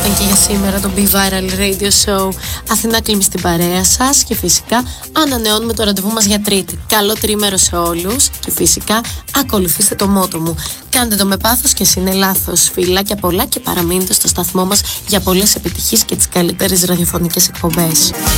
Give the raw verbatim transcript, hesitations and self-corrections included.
ήταν και για σήμερα το Be Viral Radio Show. Αθηνά Κλίμη στην παρέα σας και φυσικά ανανεώνουμε το ραντεβού μας για Τρίτη. Καλό τρίμερο σε όλους και φυσικά ακολουθήστε το μότο μου. Κάντε το με πάθος και εσύ είναι λάθος. Φιλάκια πολλά και παραμείνετε στο σταθμό μας για πολλές επιτυχίες και τις καλύτερες ραδιοφωνικές εκπομπές.